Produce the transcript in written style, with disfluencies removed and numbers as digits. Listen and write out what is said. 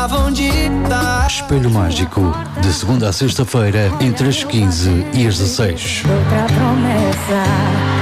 estavam de dar. Espelho Mágico, de segunda a sexta-feira, entre as 15 e as 16. Outra promessa.